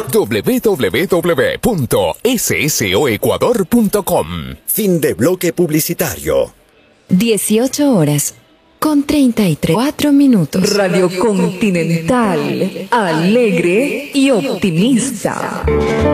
www.ssoecuador.com. Fin de bloque publicitario. 18:33 Radio Continental, alegre y optimista.